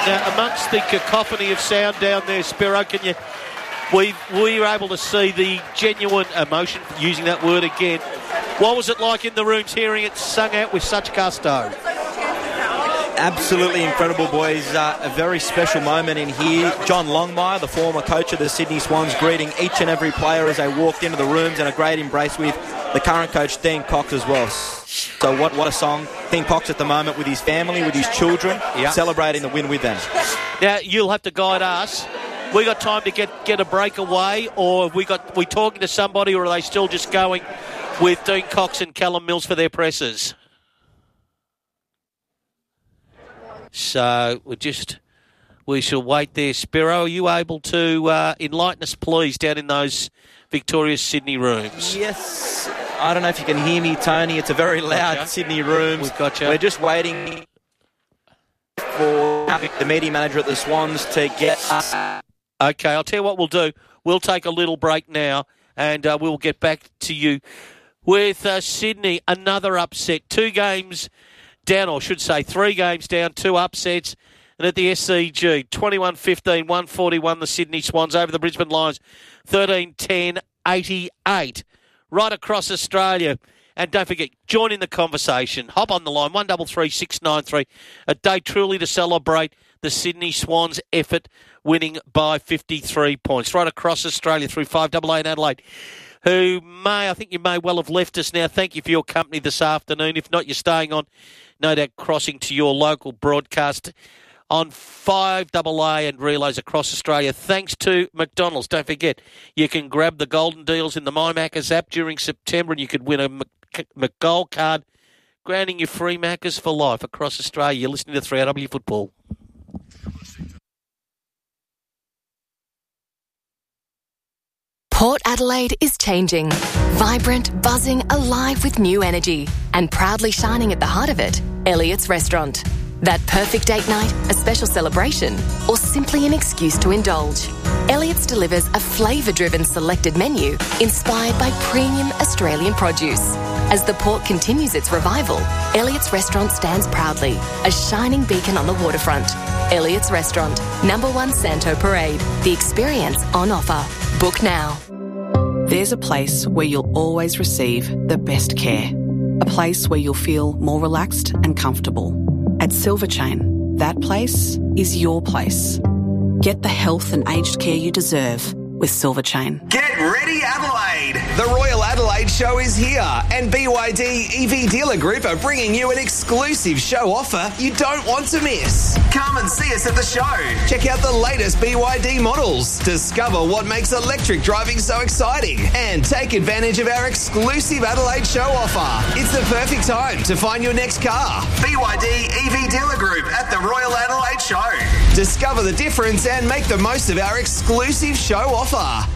Now, amongst the cacophony of sound down there, Spiro, we were able to see the genuine emotion, using that word again. What was it like in the rooms hearing it sung out with such gusto? Absolutely incredible, boys. A very special moment in here. John Longmire, the former coach of the Sydney Swans, greeting each and every player as they walked into the rooms, and a great embrace with the current coach, Dean Cox, as well. So what a song. Dean Cox at the moment with his family, with his children, celebrating the win with them. Now, you'll have to guide us. We got time to get a break away, or we talking to somebody, or are they still just going with Dean Cox and Callum Mills for their presses? So we shall wait there. Spiro, are you able to enlighten us, please, down in those victorious Sydney rooms? Yes. I don't know if you can hear me, Tony. It's a very loud Sydney rooms. We've got you. We're just waiting for the media manager at the Swans to get us. Okay, I'll tell you what we'll do. We'll take a little break now, and we'll get back to you with Sydney. Another upset. 2 games down, or I should say 3 games down, 2 upsets. And at the SCG, 21-15, 141 the Sydney Swans over the Brisbane Lions, 13-10, 88. Right across Australia. And don't forget, join in the conversation. Hop on the line, 133 693. A day truly to celebrate the Sydney Swans' effort, winning by 53 points. Right across Australia through 588 Adelaide, who I think you may well have left us now. Thank you for your company this afternoon. If not, you're staying on, no doubt crossing to your local broadcast on 5AA and relays across Australia. Thanks to McDonald's. Don't forget, you can grab the golden deals in the My Maccas app during September, and you could win a McGold card, granting you free Maccas for life across Australia. You're listening to 3AW Football. Port Adelaide is changing. Vibrant, buzzing, alive with new energy. And proudly shining at the heart of it, Elliott's Restaurant. That perfect date night, a special celebration, or simply an excuse to indulge. Elliott's delivers a flavour-driven selected menu inspired by premium Australian produce. As the port continues its revival, Elliott's Restaurant stands proudly, a shining beacon on the waterfront. Elliott's Restaurant, number 1 Santo Parade. The experience on offer. Book now. There's a place where you'll always receive the best care. A place where you'll feel more relaxed and comfortable. At Silver Chain, that place is your place. Get the health and aged care you deserve with Silver Chain. Get ready, Adelaide! The Royal Adelaide Show is here, and BYD EV Dealer Group are bringing you an exclusive show offer you don't want to miss. Come and see us at the show. Check out the latest BYD models, discover what makes electric driving so exciting, and take advantage of our exclusive Adelaide Show offer. It's the perfect time to find your next car. BYD EV Dealer Group at the Royal Adelaide Show. Discover the difference and make the most of our exclusive show offer.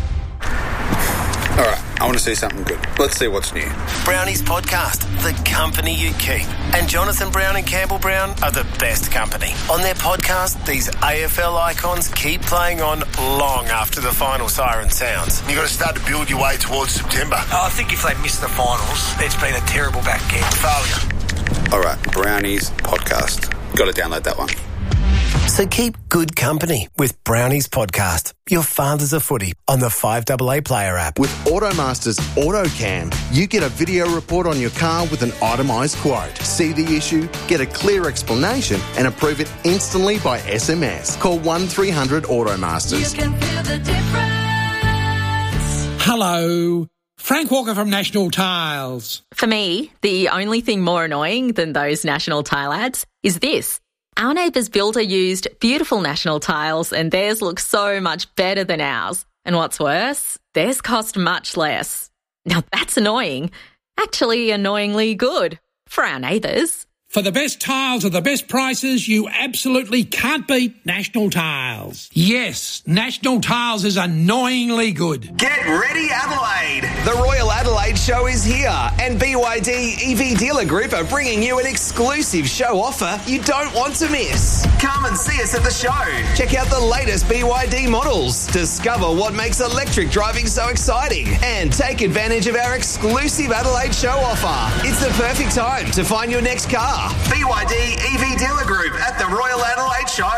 All right, I want to see something good. Let's see what's new. Brownie's Podcast, the company you keep. And Jonathan Brown and Campbell Brown are the best company. On their podcast, these AFL icons keep playing on long after the final siren sounds. You've got to start to build your way towards September. I think if they miss the finals, it's been a terrible back end. Failure. All right, Brownie's Podcast. Got to download that one. So keep good company with Brownie's Podcast, your father's a footy, on the 5AA Player app. With Automaster's AutoCam, you get a video report on your car with an itemised quote. See the issue, get a clear explanation, and approve it instantly by SMS. Call 1300 Automasters. You can feel the difference. Hello. Frank Walker from National Tiles. For me, the only thing more annoying than those National Tile ads is this. Our neighbour's builder used beautiful National Tiles and theirs looks so much better than ours. And what's worse, theirs cost much less. Now that's annoying. Actually annoyingly good for our neighbours. For the best tiles at the best prices, you absolutely can't beat National Tiles. Yes, National Tiles is annoyingly good. Get ready, Adelaide! The Royal Adelaide Show is here, and BYD EV Dealer Group are bringing you an exclusive show offer you don't want to miss. Come and see us at the show. Check out the latest BYD models, discover what makes electric driving so exciting, and take advantage of our exclusive Adelaide Show offer. It's the perfect time to find your next car. BYD EV Dealer Group at the Royal Adelaide Show.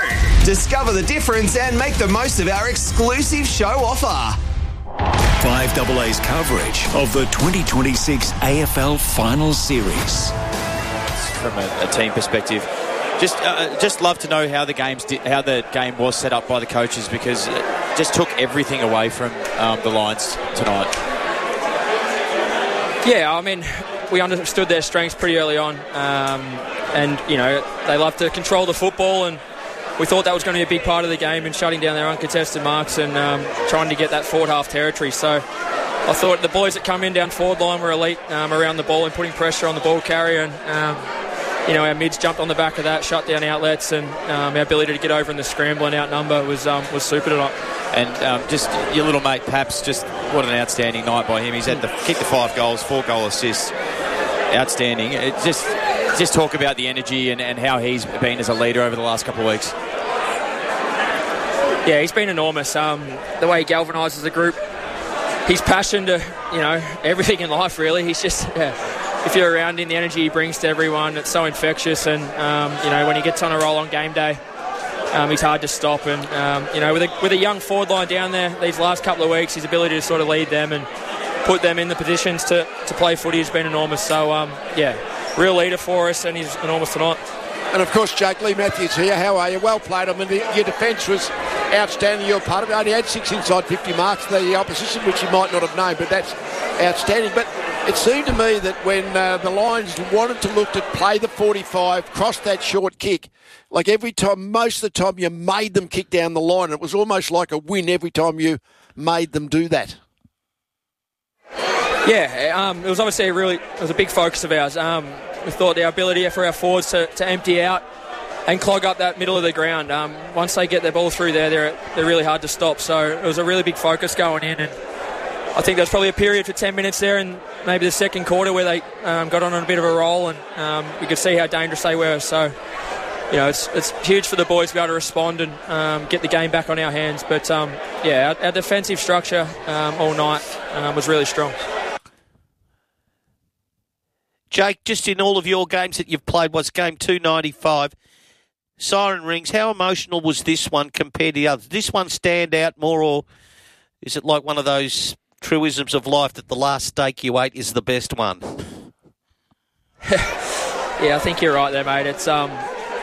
Discover the difference and make the most of our exclusive show offer. 5AA's coverage of the 2026 AFL Finals Series. From a team perspective, just love to know how the game was set up by the coaches, because it just took everything away from the Lions tonight. Yeah, I mean, we understood their strengths pretty early on, and they love to control the football, and we thought that was going to be a big part of the game and shutting down their uncontested marks and trying to get that forward half territory. So I thought the boys that come in down forward line were elite around the ball and putting pressure on the ball carrier, and our mids jumped on the back of that, shut down outlets, and our ability to get over in the scramble and outnumber was super tonight. And just your little mate Paps, just what an outstanding night by him. He's had kicked the 5 goals, 4 goal assists. Outstanding. It just talk about the energy and how he's been as a leader over the last couple of weeks. Yeah, he's been enormous. The way he galvanises the group, his passion to, everything in life, really. He's just, if you're around him, the energy he brings to everyone, it's so infectious. And, when he gets on a roll on game day, he's hard to stop. And, with a young forward line down there these last couple of weeks, his ability to sort of lead them and put them in the positions to play footy has been enormous. So, real leader for us, and he's enormous tonight. And, of course, Jake, Lee Matthews here. How are you? Well played. I mean, your defence was outstanding. You're part of it. Only had 6 inside 50 marks. The opposition, which you might not have known, but that's outstanding. But it seemed to me that when the Lions wanted to look to play the 45, cross that short kick, like every time, most of the time you made them kick down the line. It was almost like a win every time you made them do that. Yeah, it was obviously it was a big focus of ours. We thought our ability for our forwards to empty out and clog up that middle of the ground. Once they get their ball through there, they're really hard to stop. So it was a really big focus going in, and I think there was probably a period for 10 minutes there in maybe the second quarter where they got on a bit of a roll, and we could see how dangerous they were. So, it's huge for the boys to be able to respond and get the game back on our hands. But, our defensive structure all night was really strong. Jake, just in all of your games that you've played, was game 295, siren rings. How emotional was this one compared to the others? Did this one stand out more, or is it like one of those truisms of life that the last steak you ate is the best one? Yeah, I think you're right there, mate. It's it's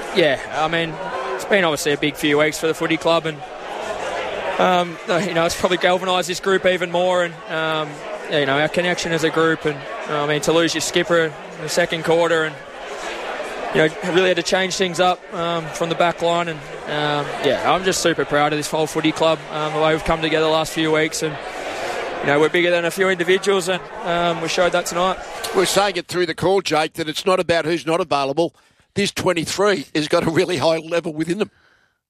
been obviously a big few weeks for the footy club, and it's probably galvanised this group even more, and our connection as a group, and to lose your skipper in the second quarter, and really had to change things up from the back line, and I'm just super proud of this whole footy club, the way we've come together the last few weeks, and we're bigger than a few individuals, and we showed that tonight. We're saying it through the call, Jake, that it's not about who's not available. This 23 has got a really high level within them.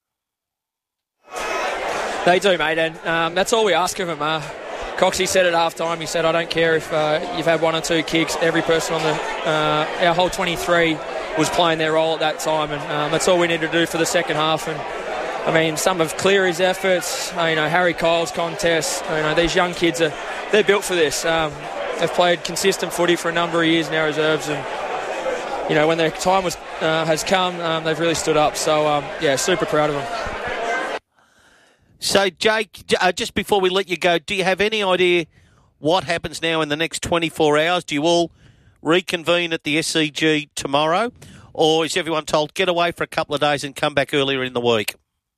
They do, mate, and that's all we ask of them. Coxie said at half-time, he said, I don't care if you've had 1 or 2 kicks, every person on our whole 23 was playing their role at that time, and that's all we need to do for the second half. And some of Cleary's efforts, Harry Kyle's contests, these young kids, they're built for this. They've played consistent footy for a number of years in our reserves, and when their time has come, they've really stood up. So, super proud of them. So, Jake, just before we let you go, do you have any idea what happens now in the next 24 hours? Do you all reconvene at the SCG tomorrow? Or is everyone told, get away for a couple of days and come back earlier in the week?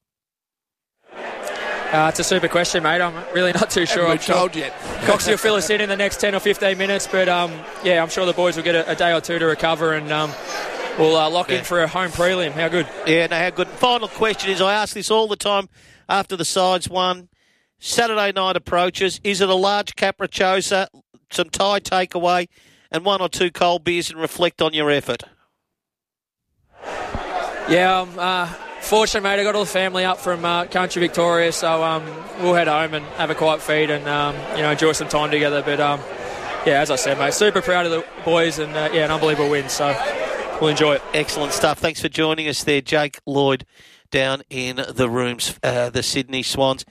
It's a super question, mate. I'm really not too sure. I'm told yet. Coxie will fill us in the next 10 or 15 minutes, but I'm sure the boys will get a day or two to recover, and we'll lock in for a home prelim. How good? Yeah, no, how good. Final question is, I ask this all the time after the sides won. Saturday night approaches. Is it a large capricciosa, some Thai takeaway, and 1 or 2 cold beers, and reflect on your effort? Yeah, I'm fortunate, mate. I got all the family up from country Victoria, so we'll head home and have a quiet feed and enjoy some time together. But as I said, mate, super proud of the boys, and an unbelievable win. So we'll enjoy it. Excellent stuff. Thanks for joining us there, Jake Lloyd, down in the rooms, the Sydney Swans.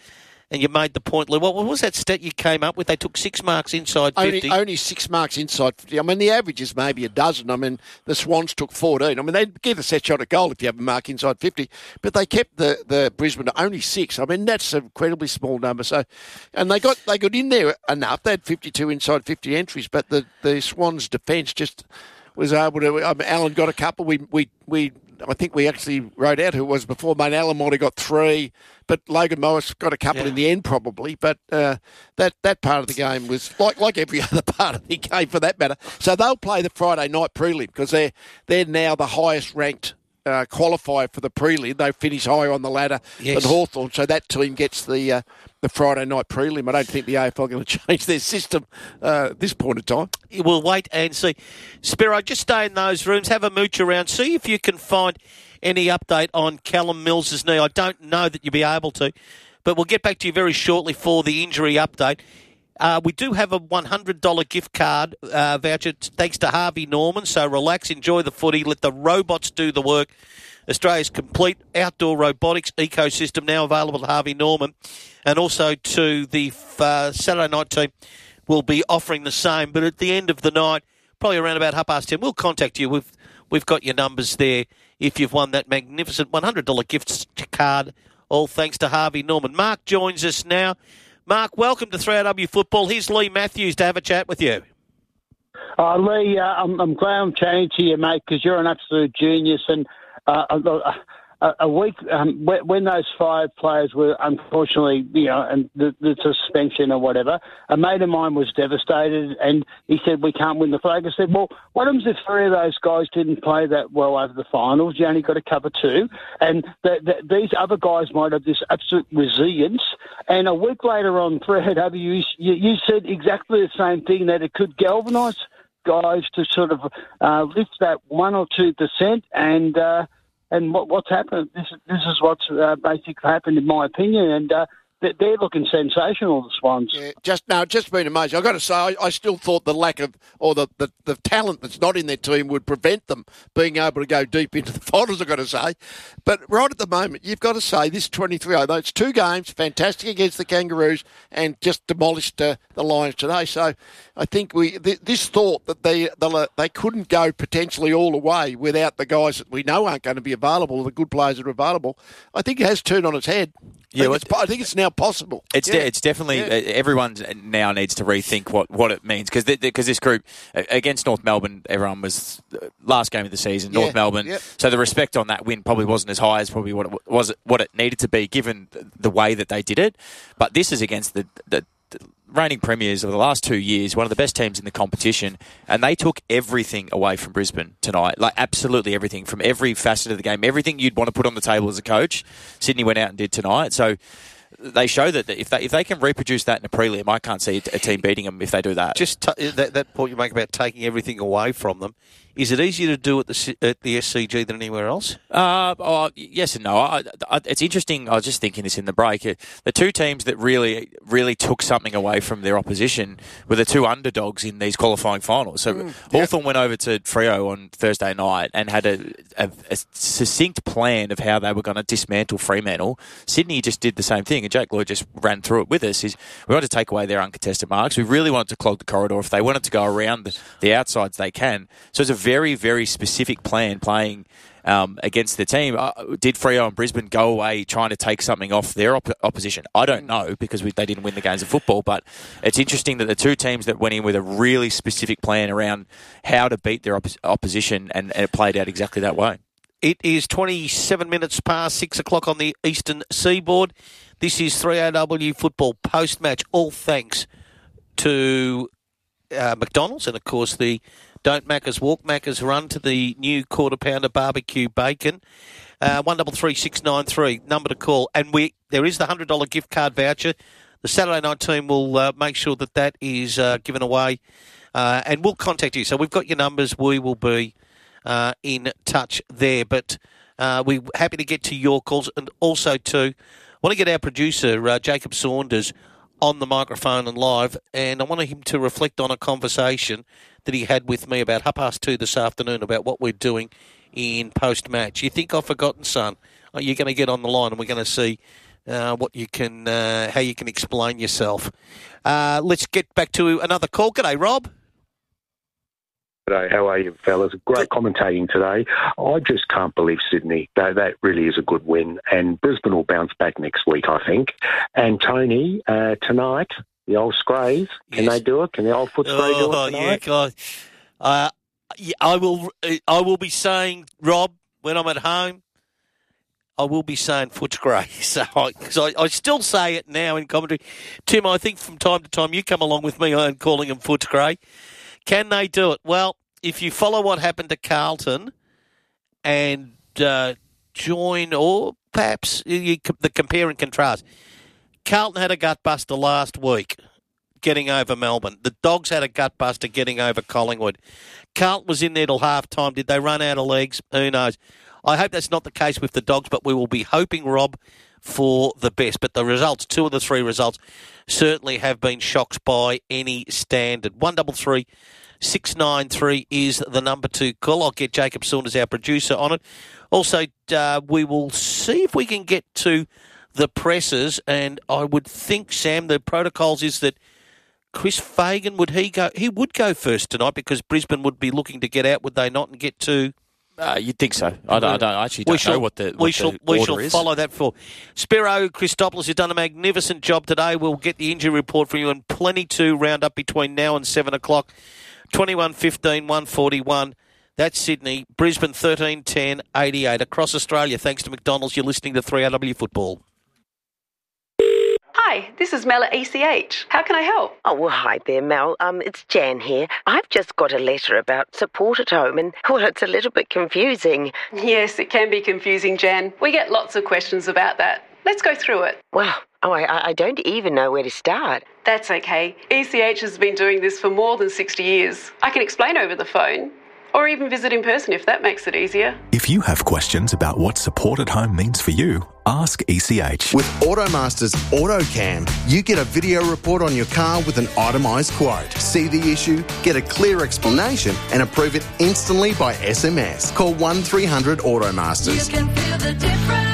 and you made the point, Lou. What was that stat you came up with? They took 6 marks inside 50. Only 6 marks inside 50. I mean, the average is maybe a dozen. I mean, the Swans took 14. I mean, they'd give a set shot at goal if you have a mark inside 50, but they kept the Brisbane to only 6. I mean, that's an incredibly small number. So, and they got in there enough. They had 52 inside 50 entries, but the Swans' defence just was able to. Allen got a couple. I think we actually wrote out who it was before. Mate, Allen might have got 3, but Logan Morris got a couple in the end probably. But that part of the game was like every other part of the game for that matter. So they'll play the Friday night prelim because they're now the highest ranked qualifier for the prelim. They finish higher on the ladder than Hawthorn, so that team gets the Friday night prelim. I don't think the AFL are going to change their system at this point in time. We'll wait and see. Spiro, just stay in those rooms, have a mooch around, see if you can find any update on Callum Mills' knee. I don't know that you'll be able to, but we'll get back to you very shortly for the injury update. We do have a $100 gift card voucher thanks to Harvey Norman, so relax, enjoy the footy, let the robots do the work. Australia's complete outdoor robotics ecosystem now available at Harvey Norman, and also to the Saturday night team will be offering the same, but at the end of the night, probably around about 10:30, we'll contact you. We've got your numbers there if you've won that magnificent $100 gift card, all thanks to Harvey Norman. Mark joins us now. Mark, welcome to 3AW Football. Here's Lee Matthews to have a chat with you. Lee, I'm glad I'm chatting to you, mate, because you're an absolute genius. And a week when those 5 players were unfortunately, and the suspension or whatever, a mate of mine was devastated, and he said, we can't win the flag. I said, well, what happens if 3 of those guys didn't play that well over the finals? You only got to cover 2, and these other guys might have this absolute resilience. And a week later on 3AW, you said exactly the same thing, that it could galvanise guys to sort of lift that 1 or 2%, and what's happened? This is what's basically happened, in my opinion, and they're looking sensational, the Swans. Yeah, just been amazing. I've got to say, I still thought the lack of, or the talent that's not in their team would prevent them being able to go deep into the finals, I've got to say. But right at the moment, you've got to say, this 23, although it's 2 games, fantastic against the Kangaroos, and just demolished the Lions today. So I think this thought that they couldn't go potentially all the way without the guys that we know aren't going to be available, the good players that are available, I think it has turned on its head. I think it's now possible. It's definitely everyone now needs to rethink what it means, because this group against North Melbourne, everyone was last game of the season, North Melbourne. So the respect on that win probably wasn't as high as probably what it needed to be, given the way that they did it. But this is against the reigning premiers of the last 2 years, one of the best teams in the competition, and they took everything away from Brisbane tonight, like absolutely everything, from every facet of the game, everything you'd want to put on the table as a coach. Sydney went out and did tonight, so they show that if they can reproduce that in a prelim, I can't see a team beating them if they do that. Just that point you make about taking everything away from them, is it easier to do at the SCG than anywhere else? Yes and no. It's interesting. I was just thinking this in the break. The 2 teams that really, really took something away from their opposition were the 2 underdogs in these qualifying finals. So Hawthorn went over to Freo on Thursday night and had a succinct plan of how they were going to dismantle Fremantle. Sydney just did the same thing, and Jake Lloyd just ran through it with us. We wanted to take away their uncontested marks. We really wanted to clog the corridor. If they wanted to go around the outsides, they can. So it's a very, very specific plan playing against the team. Did Freo and Brisbane go away trying to take something off their opposition? I don't know, because they didn't win the games of football, but it's interesting that the 2 teams that went in with a really specific plan around how to beat their opposition, and it played out exactly that way. It is 27 minutes past 6 o'clock on the eastern seaboard. This is 3AW Football post-match, all thanks to McDonald's and, of course, the Don't Macca's Walk Macca's run to the new Quarter Pounder barbecue bacon. 133693, number to call. And there is the $100 gift card voucher. The Saturday night team will make sure that is given away, and we'll contact you. So we've got your numbers. We will be in touch there. But we're happy to get to your calls, and also to want to get our producer, Jacob Saunders, on the microphone and live, and I wanted him to reflect on a conversation that he had with me about 2:30 this afternoon about what we're doing in post-match. You think I've forgotten, son? You're going to get on the line, and we're going to see what you can, how you can explain yourself. Let's get back to another call. G'day, Rob. G'day, how are you, fellas? Great commentating today. I just can't believe Sydney. That really is a good win. And Brisbane will bounce back next week, I think. And Tony, tonight, the old Scrays, can they do it? Can the old Footscray do it tonight? Yeah, God. I will be saying, Rob, when I'm at home, I will be saying Footscray. So I still say it now in commentary. Tim, I think from time to time you come along with me on calling them Footscray. Can they do it? Well, if you follow what happened to Carlton and join, or perhaps the compare and contrast, Carlton had a gutbuster last week getting over Melbourne. The Dogs had a gutbuster getting over Collingwood. Carlton was in there till half-time. Did they run out of legs? Who knows? I hope that's not the case with the Dogs, but we will be hoping, Rob, for the best. But the results, 2 of the 3 results, certainly have been shocks by any standard. 133 693 is the number to call. I'll get Jacob Saunders, our producer, on it. Also, we will see if we can get to the presses, and I would think, Sam, the protocols is that Chris Fagan, would he go? He would go first tonight because Brisbane would be looking to get out, would they not, and get to... You'd think so. I actually don't know what the we shall is. Follow that for. Spiro Christopoulos has done a magnificent job today. We'll get the injury report from you and plenty to round up between now and 7 o'clock. 21-15, 141. That's Sydney. Brisbane 13-10, 88. Across Australia, thanks to McDonald's, you're listening to 3RW Football. Hi, this is Mel at ECH. How can I help? Oh, well, hi there, Mel. It's Jan here. I've just got a letter about support at home and, well, it's a little bit confusing. Yes, it can be confusing, Jan. We get lots of questions about that. Let's go through it. Well, I don't even know where to start. That's okay. ECH has been doing this for more than 60 years. I can explain over the phone. Or even visit in person if that makes it easier. If you have questions about what support at home means for you, ask ECH. With Automaster's AutoCam, you get a video report on your car with an itemised quote. See the issue, get a clear explanation and approve it instantly by SMS. Call 1300 Automasters. You can feel the difference.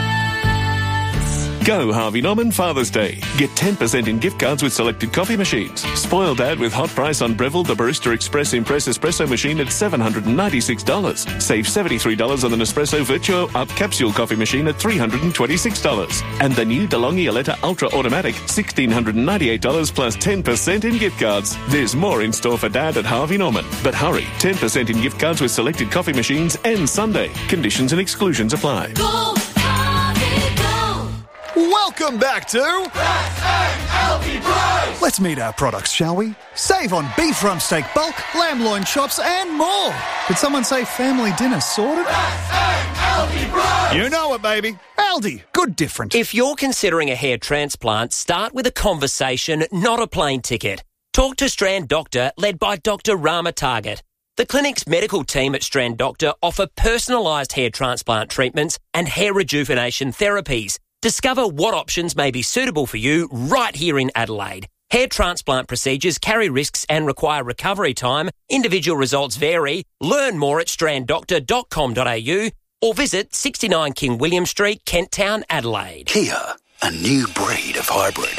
Go Harvey Norman Father's Day. Get 10% in gift cards with selected coffee machines. Spoil Dad with hot price on Breville, the Barista Express Impress Espresso machine at $796. Save $73 on the Nespresso Virtuo Up Capsule coffee machine at $326. And the new DeLonghi Aletta Ultra Automatic, $1,698 plus 10% in gift cards. There's more in store for Dad at Harvey Norman. But hurry, 10% in gift cards with selected coffee machines ends Sunday. Conditions and exclusions apply. Go, Harvey, go. Welcome back to S-A-L-P Bros. Let's meet our products, shall we? Save on beef rump steak bulk, lamb loin chops and more. Did someone say family dinner sorted? S-A-L-P Bros. You know it, baby. Aldi, good different. If you're considering a hair transplant, start with a conversation, not a plane ticket. Talk to Strand Doctor, led by Dr. Rama Target. The clinic's medical team at Strand Doctor offer personalised hair transplant treatments and hair rejuvenation therapies. Discover what options may be suitable for you right here in Adelaide. Hair transplant procedures carry risks and require recovery time. Individual results vary. Learn more at stranddoctor.com.au or visit 69 King William Street, Kent Town, Adelaide. Kia, a new breed of hybrid.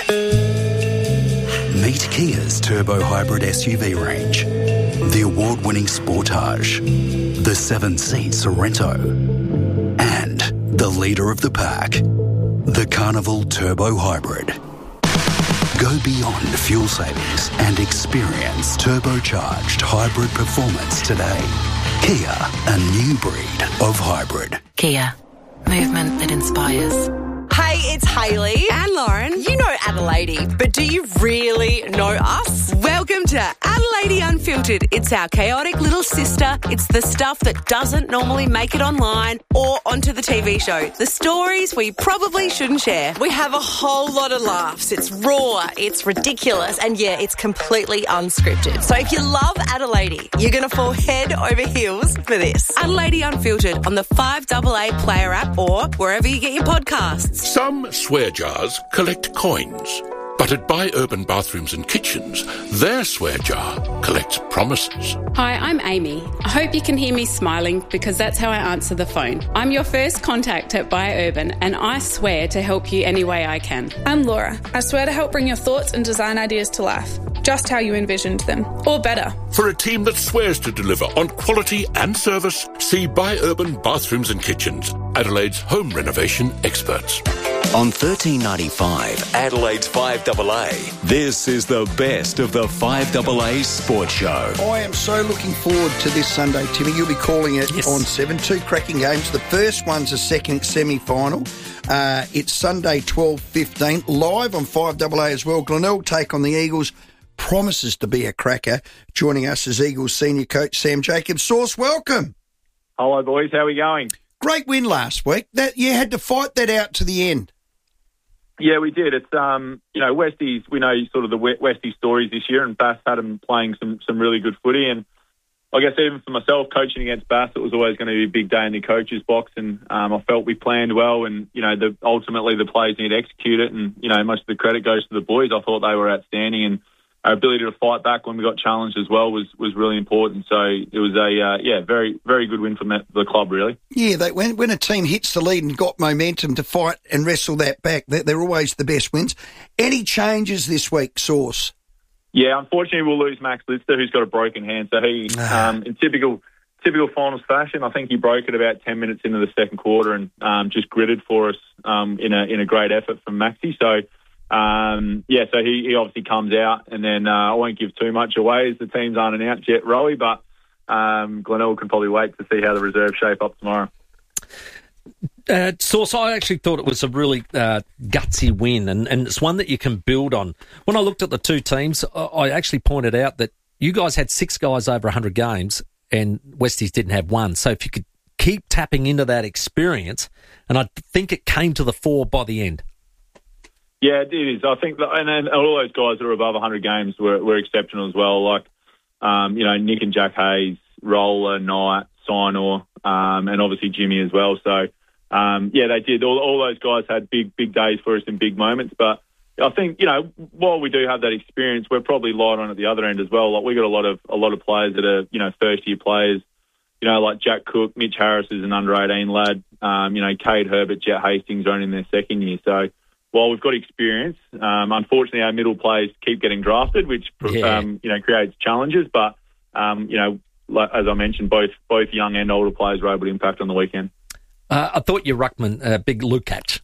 Meet Kia's Turbo Hybrid SUV range. The award-winning Sportage, the 7-seat Sorento, and the leader of the pack, the Carnival Turbo Hybrid. Go beyond fuel savings and experience turbocharged hybrid performance today. Kia, a new breed of hybrid. Kia, movement that inspires. Hey, it's Hayley and Lauren. You know Adelaide, but do you really know us? Welcome to Adelaide Unfiltered. It's our chaotic little sister. It's the stuff that doesn't normally make it online or onto the TV show. The stories we probably shouldn't share. We have a whole lot of laughs. It's raw, it's ridiculous, and yeah, it's completely unscripted. So if you love Adelaide, you're going to fall head over heels for this. Adelaide Unfiltered on the 5AA Player app or wherever you get your podcasts. Some swear jars collect coins. But at Buy Urban Bathrooms and Kitchens, their swear jar collects promises. Hi, I'm Amy. I hope you can hear me smiling because that's how I answer the phone. I'm your first contact at Buy Urban and I swear to help you any way I can. I'm Laura. I swear to help bring your thoughts and design ideas to life, just how you envisioned them, or better. For a team that swears to deliver on quality and service, see Buy Urban Bathrooms and Kitchens, Adelaide's home renovation experts. On 1395, Adelaide's 5AA, this is the best of the 5AA Sports Show. I am so looking forward to this Sunday, Timmy. You'll be calling it on 7. 2 cracking games. The first one's a second semi-final. It's Sunday, 12:15, live on 5AA as well. Glenelg take on the Eagles. Promises to be a cracker. Joining us is Eagles senior coach Sam Jacobs. Sauce, welcome. Hello, boys. How are we going? Great win last week. That you had to fight that out to the end. Yeah, we did. It's Westies. We know sort of the Westie stories this year, and Bass had them playing some really good footy. And I guess even for myself, coaching against Bass, it was always going to be a big day in the coaches' box. And I felt we planned well, and ultimately the players need to execute it. And most of the credit goes to the boys. I thought they were outstanding, and our ability to fight back when we got challenged as well was really important. So it was a very, very good win from the club, really. Yeah, when a team hits the lead and got momentum to fight and wrestle that back, they're always the best wins. Any changes this week, Sauce? Yeah, unfortunately we'll lose Max Lister, who's got a broken hand. So he, in typical finals fashion, I think he broke it about 10 minutes into the second quarter and just gritted for us in a great effort from Maxie. So so he obviously comes out, and then I won't give too much away as the teams aren't announced yet, Rowie, but Glenelg can probably wait to see how the reserves shape up tomorrow. Sauce, I actually thought it was a really gutsy win, and it's one that you can build on. When I looked at the two teams, I actually pointed out that you guys had 6 guys over 100 games, and Westies didn't have one. So if you could keep tapping into that experience, and I think it came to the fore by the end. Yeah, it is. I think and all those guys that are above 100 games were exceptional as well. Like, Nick and Jack Hayes, Roller, Knight, Sinor, and obviously Jimmy as well. So, they did. All those guys had big days for us in big moments. But I think, while we do have that experience, we're probably light on at the other end as well. Like, we got a lot of players that are, first-year players. Like Jack Cook, Mitch Harris is an under-18 lad. Cade Herbert, Jet Hastings are only in their second year. So, while we've got experience, unfortunately our middle players keep getting drafted, which creates challenges. But like, as I mentioned, both young and older players were able to impact on the weekend. I thought your ruckman, Big Lukac.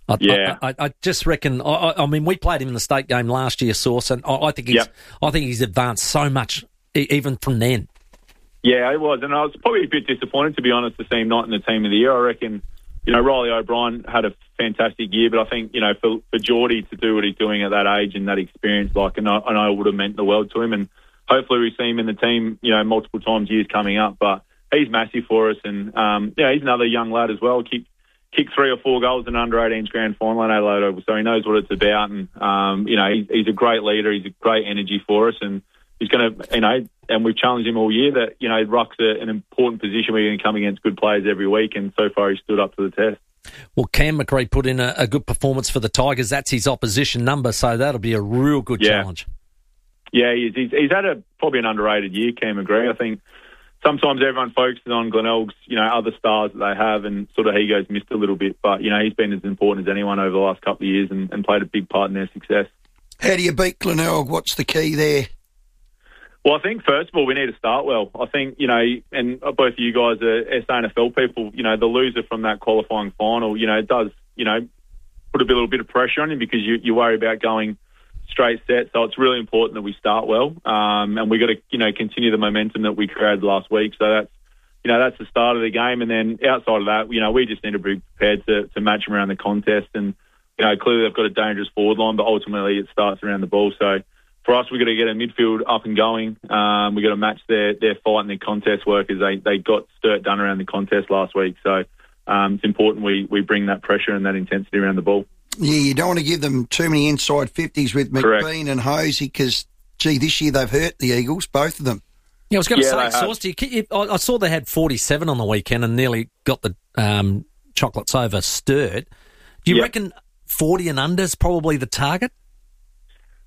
I just reckon. I mean, we played him in the state game last year, Sauce, and I think he's advanced so much even from then. Yeah, it was, and I was probably a bit disappointed, to be honest, to see him not in the team of the year. I reckon. Riley O'Brien had a fantastic year, but I think, for Geordie to do what he's doing at that age and that experience, and I would have meant the world to him. And hopefully we see him in the team, multiple times years coming up. But he's massive for us, and he's another young lad as well. Kicked 3 or 4 goals in under-18s grand final in Adelaide Oval, so he knows what it's about. And he's a great leader. He's a great energy for us, and he's going to, and we've challenged him all year that, ruck's an important position where you can come against good players every week, and so far he's stood up to the test. Well, Cam McRae put in a good performance for the Tigers. That's his opposition number, so that'll be a real good challenge. Yeah, he's had probably an underrated year, Cam McRae. I think sometimes everyone focuses on Glenelg's, other stars that they have, and sort of ego's missed a little bit. But, he's been as important as anyone over the last couple of years and played a big part in their success. How do you beat Glenelg? What's the key there? Well, I think, first of all, we need to start well. I think, and both of you guys are SANFL people, the loser from that qualifying final, it does, put a little bit of pressure on you because you worry about going straight set. So it's really important that we start well. And we got to, continue the momentum that we created last week. So that's the start of the game. And then outside of that, we just need to be prepared to match them around the contest. And, clearly they've got a dangerous forward line, but ultimately it starts around the ball. So, for us, we've got to get a midfield up and going. We've got to match their fight and their contest work as they got Sturt done around the contest last week. So it's important we bring that pressure and that intensity around the ball. Yeah, you don't want to give them too many inside 50s with McBean Correct. And Hosey because, this year they've hurt the Eagles, both of them. Yeah, I was going to say, Sauce, I saw they had 47 on the weekend and nearly got the chocolates over Sturt. Do you reckon 40 and under is probably the target?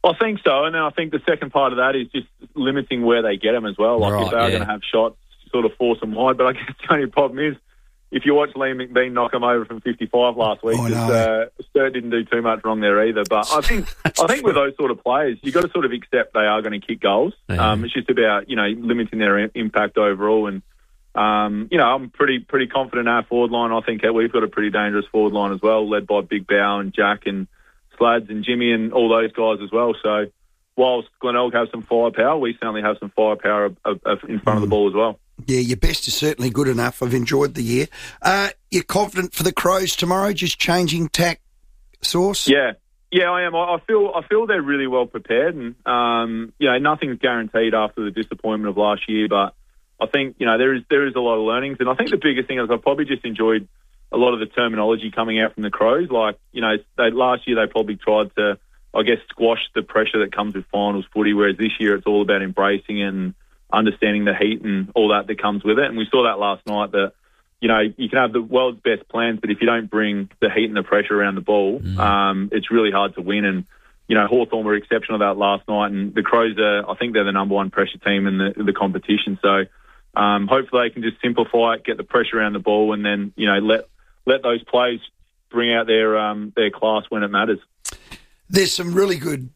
I think so, and then I think the second part of that is just limiting where they get them as well. Like if they are going to have shots, sort of force them wide. But I guess the only problem is, if you watch Liam McBean knock him over from 55 last week, Sturt didn't do too much wrong there either. But I think with those sort of players, you've got to sort of accept they are going to kick goals. It's just about limiting their impact overall. And I'm pretty confident in our forward line. I think we've got a pretty dangerous forward line as well, led by Big Bow and Jack and Slads and Jimmy and all those guys as well. So whilst Glenelg has some firepower, we certainly have some firepower in front of the ball as well. Yeah, your best is certainly good enough. I've enjoyed the year. You're confident for the Crows tomorrow, just changing tack source? Yeah, I am. I feel they're really well prepared, and nothing's guaranteed after the disappointment of last year. But I think there is a lot of learnings, and I think the biggest thing is I've probably just enjoyed a lot of the terminology coming out from the Crows. Like last year they probably tried to, I guess, squash the pressure that comes with finals footy, whereas this year it's all about embracing it and understanding the heat and all that comes with it. And we saw that last night that, you can have the world's best plans, but if you don't bring the heat and the pressure around the ball, it's really hard to win. And, Hawthorn were exceptional about last night, and the Crows I think they're the number one pressure team in the competition. So hopefully they can just simplify it, get the pressure around the ball, and then, let those players bring out their class when it matters. There's some really good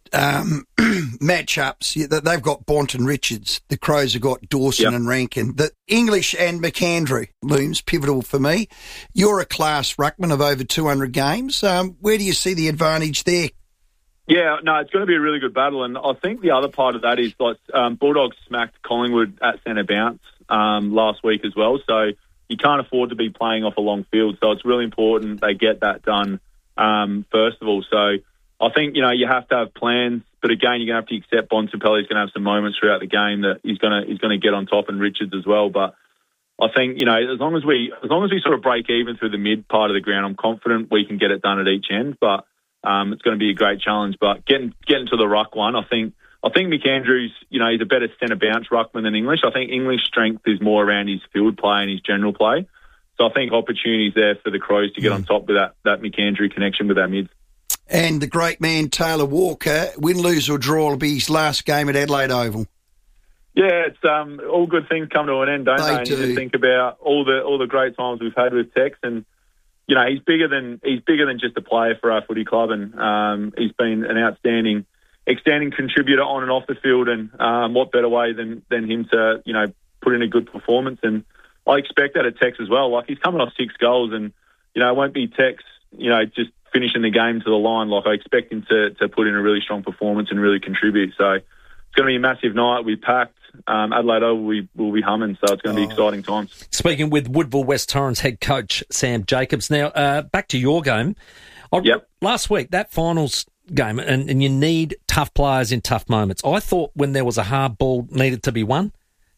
matchups. They've got Bont and Richards. The Crows have got Dawson and Rankin. The English and McAndrew looms pivotal for me. You're a class ruckman of over 200 games. Where do you see the advantage there? Yeah, no, it's going to be a really good battle. And I think the other part of that is Bulldogs smacked Collingwood at centre bounce last week as well. So you can't afford to be playing off a long field. So it's really important they get that done first of all. So I think, you have to have plans, but again, you're going to have to accept Bontempelli's going to have some moments throughout the game that he's going to get on top, and Richards as well. But I think, as long as we sort of break even through the mid part of the ground, I'm confident we can get it done at each end. But it's going to be a great challenge. But getting to the ruck one, I think McAndrew's, he's a better centre bounce ruckman than English. I think English strength is more around his field play and his general play. So I think opportunities there for the Crows to get on top with that McAndrew connection with our mids. And the great man, Taylor Walker, win, lose or draw, will be his last game at Adelaide Oval. Yeah, it's all good things come to an end, don't they? And you just think about all the great times we've had with Tex, and he's bigger than just a player for our footy club, and he's been an outstanding contributor on and off the field. And what better way than him to put in a good performance? And I expect that at Tex as well. Like, he's coming off 6 goals, and it won't be Tex just finishing the game to the line. Like, I expect him to put in a really strong performance and really contribute. So it's going to be a massive night. We packed. Adelaide Oval will be humming, so it's going to be exciting times. Speaking with Woodville West Torrens head coach Sam Jacobs. Now, back to your game. Last week, that finals game, and you need tough players in tough moments. I thought when there was a hard ball needed to be won,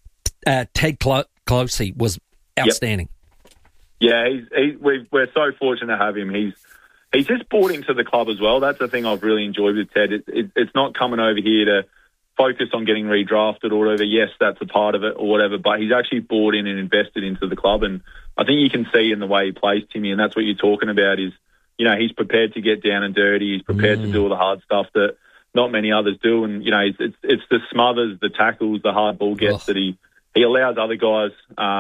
Ted Closey was outstanding. Yeah, we're so fortunate to have him. He's just bought into the club as well. That's the thing I've really enjoyed with Ted. It's not coming over here to focus on getting redrafted or whatever. Yes, that's a part of it or whatever, but he's actually bought in and invested into the club. And I think you can see in the way he plays, Timmy, and that's what you're talking about is, he's prepared to get down and dirty. He's prepared to do all the hard stuff that not many others do. And, it's the smothers, the tackles, the hard ball gets that he allows other guys,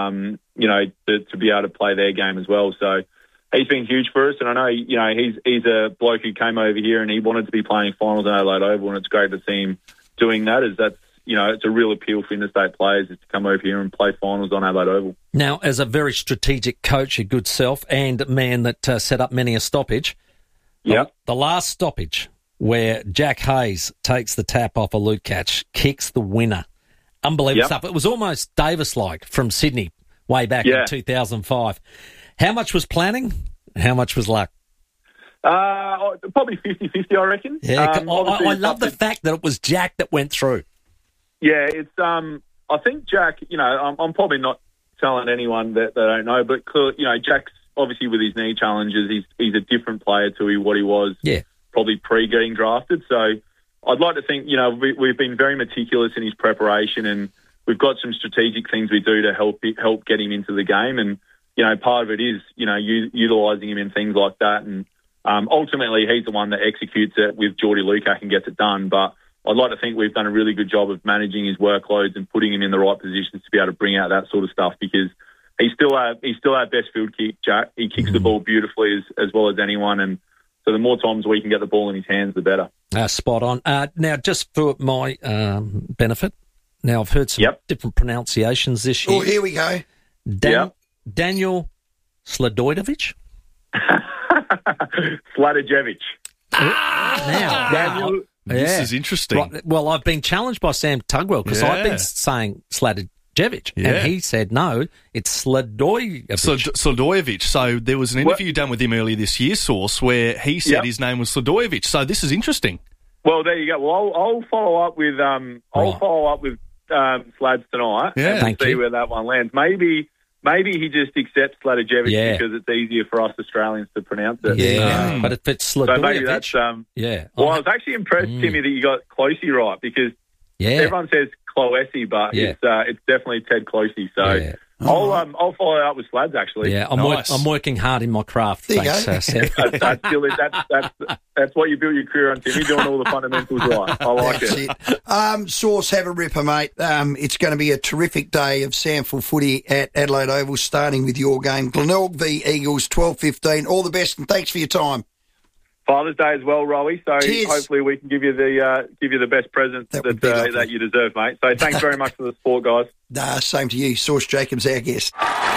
to be able to play their game as well. So he's been huge for us, and I know, he's a bloke who came over here and he wanted to be playing finals in Adelaide Oval, and it's great to see him doing that. It's a real appeal for interstate players is to come over here and play finals on Adelaide Oval. Now, as a very strategic coach, your good self, and a man that set up many a stoppage, the last stoppage where Jack Hayes takes the tap off a Luke catch, kicks the winner. Unbelievable stuff. It was almost Davis-like from Sydney way back in 2005. How much was planning? How much was luck? Probably 50-50, I reckon. Yeah, I love the fact that it was Jack that went through. Yeah, it's. I think Jack. I'm probably not telling anyone that they don't know, but Jack's obviously with his knee challenges. He's a different player to what he was. Yeah. Probably pre getting drafted. So I'd like to think we've been very meticulous in his preparation, and we've got some strategic things we do to help get him into the game. And part of it is utilising him in things like that, and ultimately, he's the one that executes it with Geordie Lukac and gets it done. But I'd like to think we've done a really good job of managing his workloads and putting him in the right positions to be able to bring out that sort of stuff, because he's still our best field kick, Jack. He kicks the ball beautifully as well as anyone, and so the more times we can get the ball in his hands, the better. Spot on. Now, just for my benefit, now I've heard some different pronunciations this year. Oh, here we go. Daniel Sladojevic? Sladojevic. Now, this is interesting. Right, well, I've been challenged by Sam Tugwell because I've been saying Sladojevic, and he said no, it's Sladojevic. Sladojevic. So there was an interview done with him earlier this year, Source, where he said his name was Sladojevic. So this is interesting. Well, there you go. Well, I'll follow up with Slads tonight and see where that one lands. Maybe he just accepts Sladojevic because it's easier for us Australians to pronounce it. Yeah, but if it's Sladojevic... So maybe that's... Well, I was actually impressed, Timmy, that you got Closey right, because everyone says Cloesy, but it's definitely Ted Closey. So I'll follow up with Slads, actually. Yeah, I'm working hard in my craft. Thanks, Sam. That's what you built your career on, Timmy, doing all the fundamentals right. I like it. Source, have a ripper, mate. It's going to be a terrific day of SANFL footy at Adelaide Oval, starting with your game. Glenelg v Eagles, 12:15. All the best, and thanks for your time. Father's Day as well, Rowie. So hopefully we can give you the best present that you deserve, mate. So thanks very much for the support, guys. Same to you. Source Jacobs, our guest.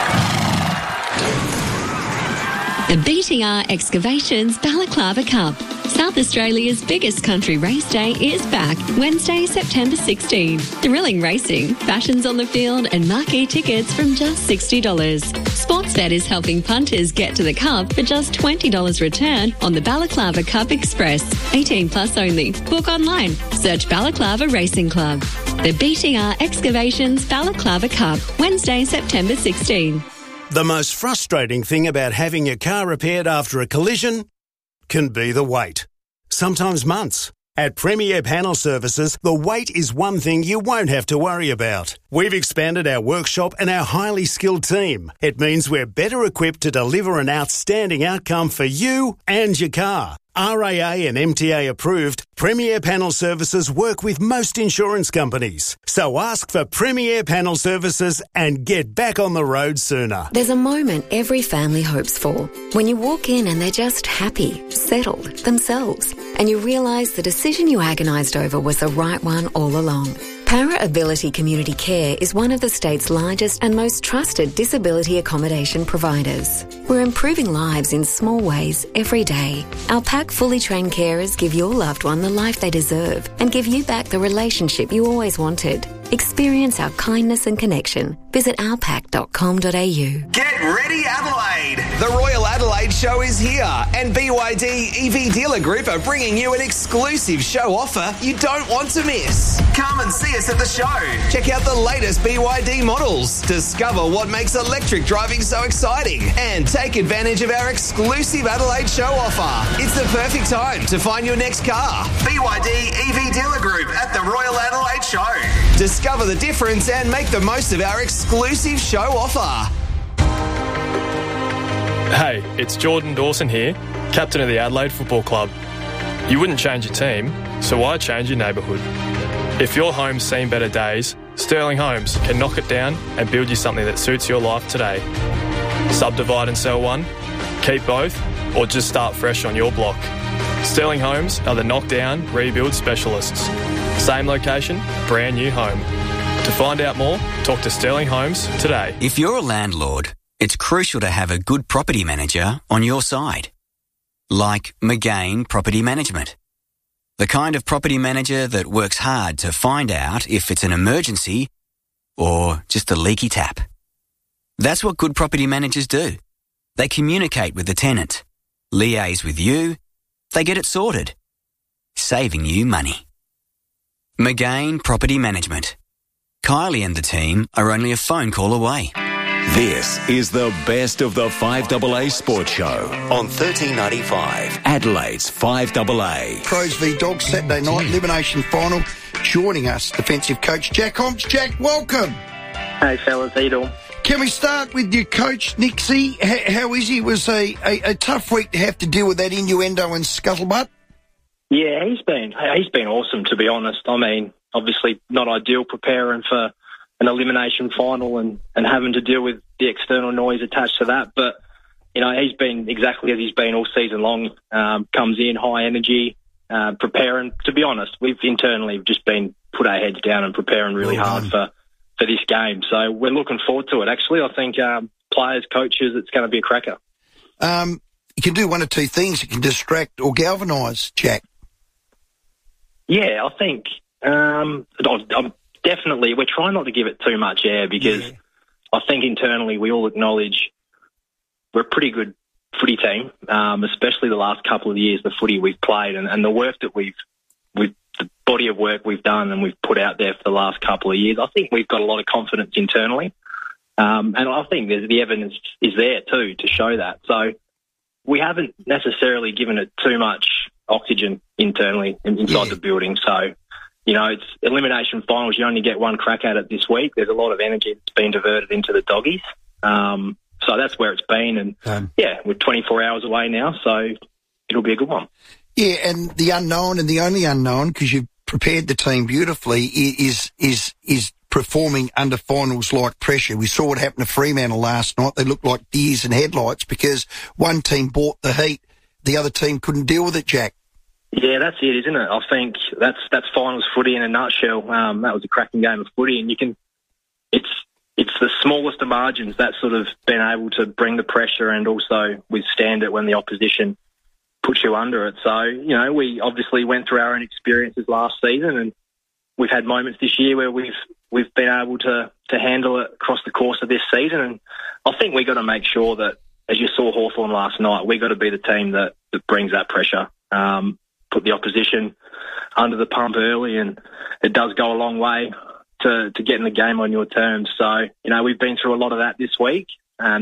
The BTR Excavations Balaclava Cup. South Australia's biggest country race day is back Wednesday, September 16. Thrilling racing, fashions on the field and marquee tickets from just $60. Sportsbet is helping punters get to the Cup for just $20 return on the Balaclava Cup Express. 18 plus only. Book online. Search Balaclava Racing Club. The BTR Excavations Balaclava Cup, Wednesday, September 16. The most frustrating thing about having your car repaired after a collision can be the wait. Sometimes months. At Premier Panel Services, the wait is one thing you won't have to worry about. We've expanded our workshop and our highly skilled team. It means we're better equipped to deliver an outstanding outcome for you and your car. RAA and MTA approved, Premier Panel Services work with most insurance companies. So ask for Premier Panel Services and get back on the road sooner. There's a moment every family hopes for. When you walk in and they're just happy, settled, themselves, and you realise the decision you agonised over was the right one all along. Para Ability Community Care is one of the state's largest and most trusted disability accommodation providers. We're improving lives in small ways every day. Our PAC fully trained carers give your loved one the life they deserve and give you back the relationship you always wanted. Experience our kindness and connection. Visit ourpac.com.au. Get ready, Adelaide! The Royal Adelaide Show is here, and BYD EV Dealer Group are bringing you an exclusive show offer you don't want to miss. Come and see us at the show. Check out the latest BYD models, discover what makes electric driving so exciting, and take advantage of our exclusive Adelaide Show offer. It's the perfect time to find your next car. BYD EV Dealer Group at the Royal Adelaide Show. Discover the difference and make the most of our exclusive show offer. Hey, it's Jordan Dawson here, captain of the Adelaide Football Club. You wouldn't change your team, so why change your neighbourhood? If your home's seen better days, Sterling Homes can knock it down and build you something that suits your life today. Subdivide and sell one, keep both, or just start fresh on your block. Sterling Homes are the knockdown, rebuild specialists. Same location, brand new home. To find out more, talk to Sterling Homes today. If you're a landlord, it's crucial to have a good property manager on your side. Like McGain Property Management. The kind of property manager that works hard to find out if it's an emergency or just a leaky tap. That's what good property managers do. They communicate with the tenant, liaise with you, they get it sorted, saving you money. McGain Property Management. Kylie and the team are only a phone call away. This is the best of the 5AA Sports Show on 1395, Adelaide's 5AA. Crows v Dogs, Saturday night, elimination final. Joining us, defensive coach Jack Hobbs. Jack, welcome. Hey, fellas, how you doing? Can we start with your coach, Nixie? How is he? It was a tough week to have to deal with that innuendo and scuttlebutt. Yeah, he's been awesome, to be honest. I mean, obviously not ideal preparing for an elimination final and having to deal with the external noise attached to that. But, you know, he's been exactly as he's been all season long. Comes in, high energy, preparing. To be honest, we've internally just been put our heads down and preparing really hard for this game. So we're looking forward to it. Actually, I think players, coaches, it's going to be a cracker. You can do one of two things. You can distract or galvanise, Jack. Yeah, I think I'm definitely, we're trying not to give it too much air because I think internally we all acknowledge we're a pretty good footy team, especially the last couple of years, the footy we've played and the work that the body of work we've done and we've put out there for the last couple of years. I think we've got a lot of confidence internally. And I think the evidence is there too to show that. So we haven't necessarily given it too much oxygen internally inside the building. So, you know, it's elimination finals. You only get one crack at it this week. There's a lot of energy that's been diverted into the doggies. So that's where it's been. And, we're 24 hours away now, so it'll be a good one. Yeah, and the unknown and the only unknown, because you've prepared the team beautifully, is performing under finals-like pressure. We saw what happened to Fremantle last night. They looked like deers in headlights because one team bought the heat. The other team couldn't deal with it, Jack. Yeah, that's it, isn't it? I think that's finals footy in a nutshell. That was a cracking game of footy, and it's the smallest of margins that's sort of been able to bring the pressure and also withstand it when the opposition puts you under it. So, you know, we obviously went through our own experiences last season, and we've had moments this year where we've been able to handle it across the course of this season. And I think we got to make sure that, as you saw Hawthorn last night, we got to be the team that brings that pressure, put the opposition under the pump early, and it does go a long way to getting the game on your terms. So, you know, we've been through a lot of that this week.